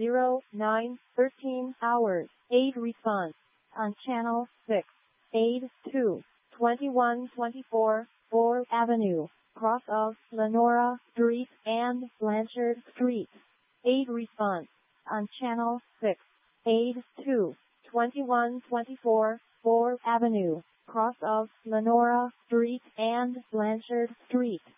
13 hours. Aid response on channel 6. Aid 2, 2124 4th Avenue, cross of Lenora Street and Blanchard Street. Aid response on channel 6. Aid 2, 2124 4th Avenue, cross of Lenora Street and Blanchard Street.